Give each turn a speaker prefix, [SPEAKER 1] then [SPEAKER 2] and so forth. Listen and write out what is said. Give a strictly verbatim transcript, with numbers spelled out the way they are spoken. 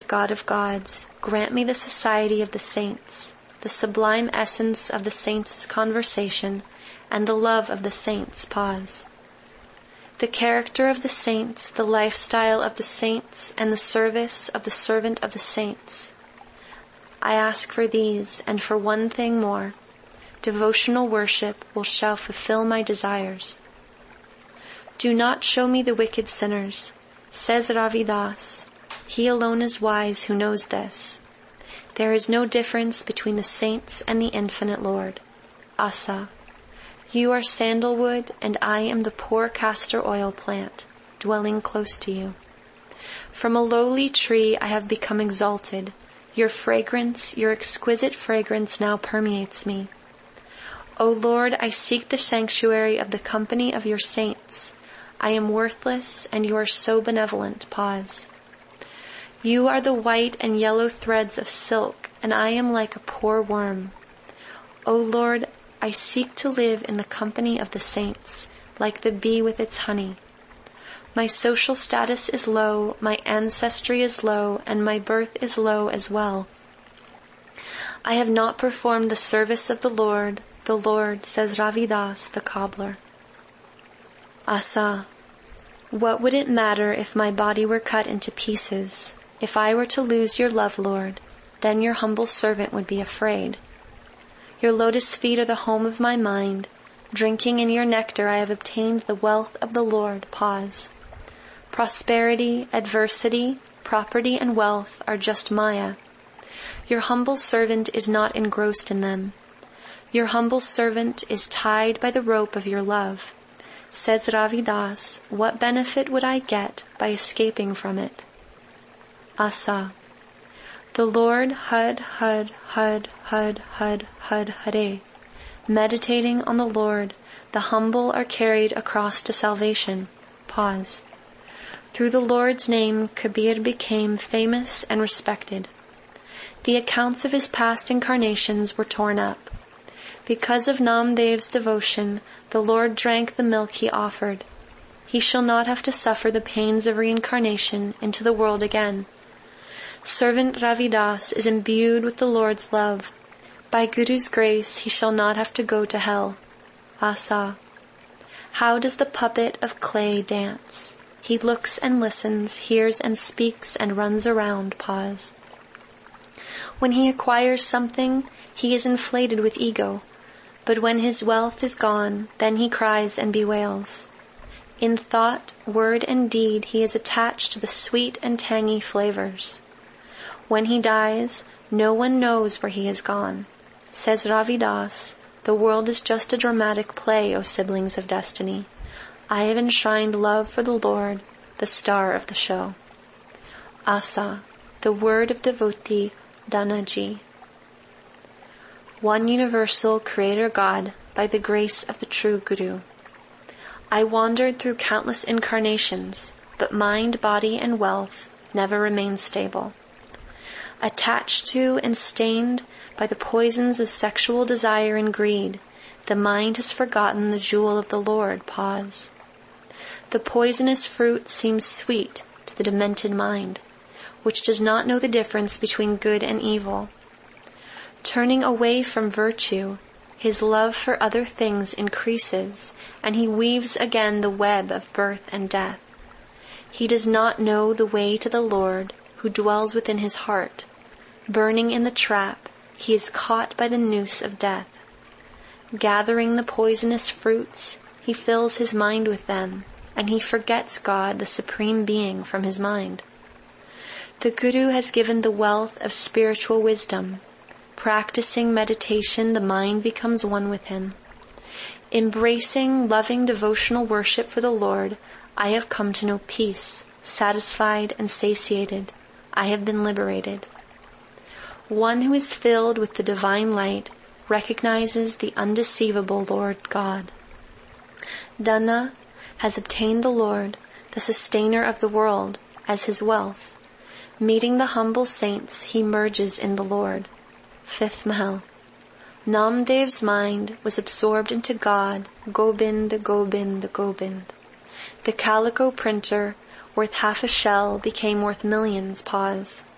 [SPEAKER 1] God of gods, grant me the society of the saints, the sublime essence of the saints' conversation, and the love of the saints. Pause. The character of the saints, the lifestyle of the saints, and the service of the servant of the saints. I ask for these, and for one thing more. Devotional worship will shall fulfill my desires. Do not show me the wicked sinners, says Ravidas. He alone is wise who knows this. There is no difference between the saints and the infinite Lord. Asa. You are sandalwood, and I am the poor castor oil plant, dwelling close to you. From a lowly tree I have become exalted. Your fragrance, your exquisite fragrance now permeates me. O Lord, I seek the sanctuary of the company of your saints. I am worthless, and you are so benevolent. Pause. You are the white and yellow threads of silk, and I am like a poor worm. O Lord, I seek to live in the company of the saints, like the bee with its honey. My social status is low, my ancestry is low, and my birth is low as well. I have not performed the service of the Lord, the Lord, says Ravidas the cobbler. Asa. What would it matter if my body were cut into pieces? If I were to lose your love, Lord, then your humble servant would be afraid. Your lotus feet are the home of my mind. Drinking in your nectar I have obtained the wealth of the Lord. Pause. Prosperity, adversity, property, and wealth are just Maya. Your humble servant is not engrossed in them. Your humble servant is tied by the rope of your love. Says Ravidas, what benefit would I get by escaping from it? Asa. The Lord Hud, Hud, Hud, Hud, Hud, Hud, Hare. Meditating on the Lord, the humble are carried across to salvation. Pause. Through the Lord's name, Kabir became famous and respected. The accounts of his past incarnations were torn up. Because of Namdev's devotion, the Lord drank the milk he offered. He shall not have to suffer the pains of reincarnation into the world again. Servant Ravidas is imbued with the Lord's love. By Guru's grace, he shall not have to go to hell. Asa. How does the puppet of clay dance? He looks and listens, hears and speaks, and runs around. Pause. When he acquires something, he is inflated with ego. But when his wealth is gone, then he cries and bewails. In thought, word, and deed, he is attached to the sweet and tangy flavors. When he dies, no one knows where he has gone. Says Ravidas, the world is just a dramatic play, O siblings of destiny. I have enshrined love for the Lord, the star of the show. Asa, the word of devotee, Danaji. One universal Creator God, by the grace of the true Guru. I wandered through countless incarnations, but mind, body, and wealth never remained stable. Attached to and stained by the poisons of sexual desire and greed, the mind has forgotten the jewel of the Lord. Pause. The poisonous fruit seems sweet to the demented mind, which does not know the difference between good and evil. Turning away from virtue, his love for other things increases, and he weaves again the web of birth and death. He does not know the way to the Lord, who dwells within his heart. Burning in the trap, he is caught by the noose of death. Gathering the poisonous fruits, he fills his mind with them, and he forgets God, the Supreme Being, from his mind. The Guru has given the wealth of spiritual wisdom. Practicing meditation, the mind becomes one with him. Embracing loving devotional worship for the Lord, I have come to know peace, satisfied and satiated. I have been liberated. One who is filled with the divine light recognizes the undeceivable Lord God. Dana has obtained the Lord, the sustainer of the world, as his wealth. Meeting the humble saints, he merges in the Lord. Fifth Mahal. Namdev's mind was absorbed into God, Gobind, Gobind, Gobind. The calico printer, worth half a shell, became worth millions. Pause.